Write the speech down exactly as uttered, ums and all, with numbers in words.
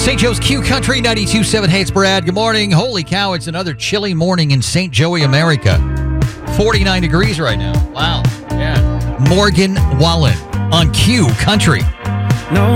Saint Joe's Q Country ninety-two point seven. Hey, it's Brad. Good morning. Holy cow, it's another chilly morning in Saint Joey, America. forty-nine degrees right now. Wow. Yeah. Morgan Wallen on Q Country. No.